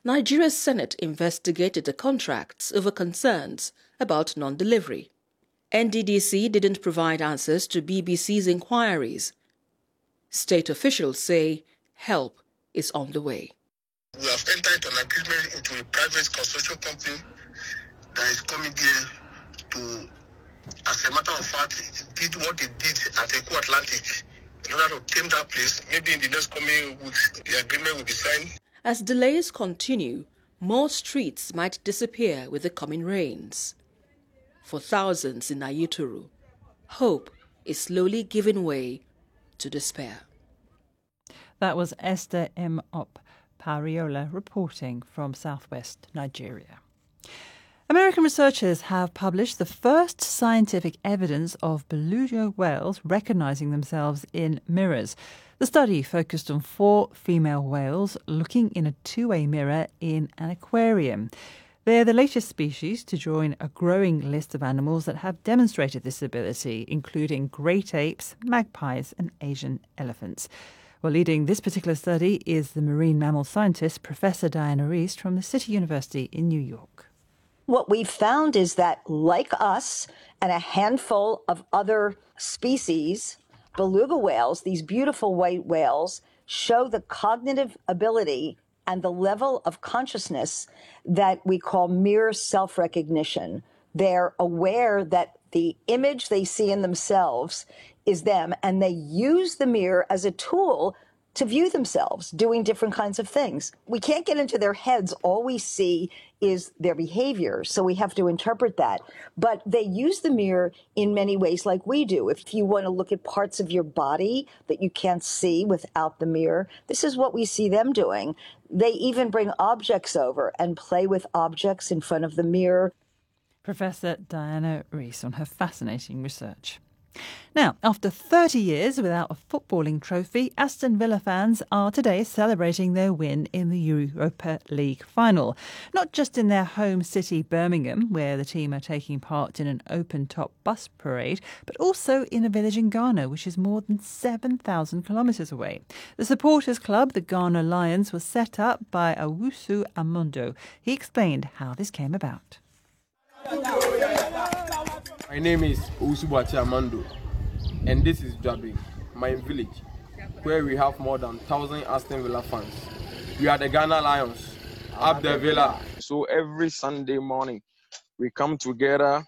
Nigeria's Senate investigated the contracts over concerns about non-delivery. NDDC didn't provide answers to BBC's inquiries. State officials say help is on the way. We have entered an agreement into a private construction company that is coming here to, as a matter of fact, did what they did at Eco Atlantic in order to tame that place. Maybe in the next coming weeks, the agreement will be signed. As delays continue, more streets might disappear with the coming rains. For thousands in Ayutthuru, hope is slowly giving way to despair. That was Esther M. Pariola reporting from southwest Nigeria. American researchers have published the first scientific evidence of beluga whales recognizing themselves in mirrors. The study focused on 4 female whales looking in a two-way mirror in an aquarium. They're the latest species to join a growing list of animals that have demonstrated this ability, including great apes, magpies, and Asian elephants. Well, leading this particular study is the marine mammal scientist, Professor Diana Reiss from the City University in New York. What we found is that, like us and a handful of other species, beluga whales, these beautiful white whales, show the cognitive ability and the level of consciousness that we call mirror self-recognition. They're aware that the image they see in themselves is them, and they use the mirror as a tool to view themselves doing different kinds of things. We can't get into their heads. All we see is their behavior, so we have to interpret that. But they use the mirror in many ways like we do. If you want to look at parts of your body that you can't see without the mirror, this is what we see them doing. They even bring objects over and play with objects in front of the mirror. Professor Diana Reiss on her fascinating research. Now, after 30 years without a footballing trophy, Aston Villa fans are today celebrating their win in the Europa League final. Not just in their home city, Birmingham, where the team are taking part in an open-top bus parade, but also in a village in Ghana, which is more than 7,000 kilometres away. The supporters club, the Ghana Lions, was set up by Owusu Amondo. He explained how this came about. My name is Usubachi Amando, and this is Jabi, my village, where we have more than 1,000 Aston Villa fans. We are the Ghana Lions, up the Villa. So every Sunday morning, we come together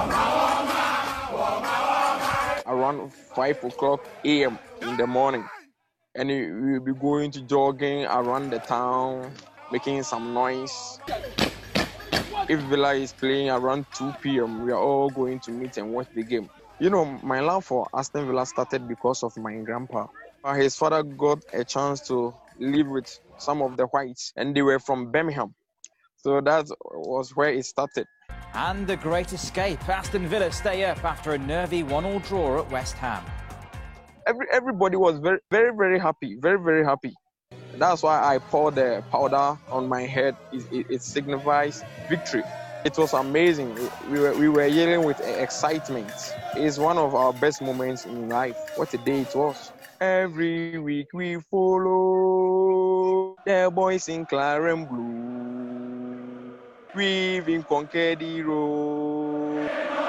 around 5 o'clock a.m. in the morning, and we'll be going to jogging around the town, making some noise. If Villa is playing around 2 p.m., we are all going to meet and watch the game. You know, my love for Aston Villa started because of my grandpa. His father got a chance to live with some of the whites, and they were from Birmingham. So that was where it started. And the great escape. Aston Villa stay up after a nervy 1-1 draw at West Ham. Everybody was very, very, very happy. Very, very happy. That's why I poured the powder on my head. It signifies victory. It was amazing. We were yelling with excitement. It's one of our best moments in life. What a day it was. Every week we follow the boys in Claret Blue. We've been conquered the road.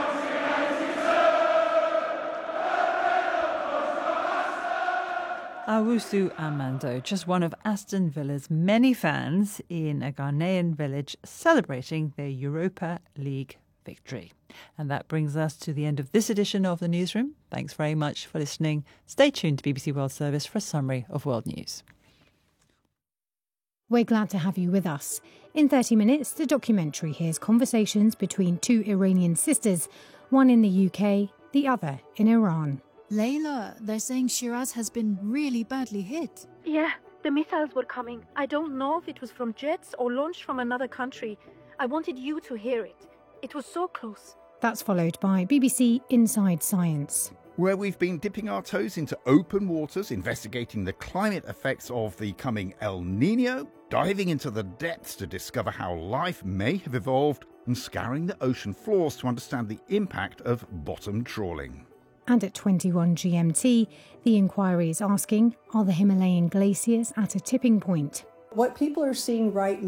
Owusu Amando, just one of Aston Villa's many fans in a Ghanaian village celebrating their Europa League victory. And that brings us to the end of this edition of The Newsroom. Thanks very much for listening. Stay tuned to BBC World Service for a summary of world news. We're glad to have you with us. In 30 minutes, the documentary hears conversations between 2 Iranian sisters, one in the UK, the other in Iran. Layla, they're saying Shiraz has been really badly hit. Yeah, the missiles were coming. I don't know if it was from jets or launched from another country. I wanted you to hear it. It was so close. That's followed by BBC Inside Science, where we've been dipping our toes into open waters, investigating the climate effects of the coming El Niño, diving into the depths to discover how life may have evolved, and scouring the ocean floors to understand the impact of bottom trawling. And at 21 GMT, the inquiry is asking, are the Himalayan glaciers at a tipping point? What people are seeing right now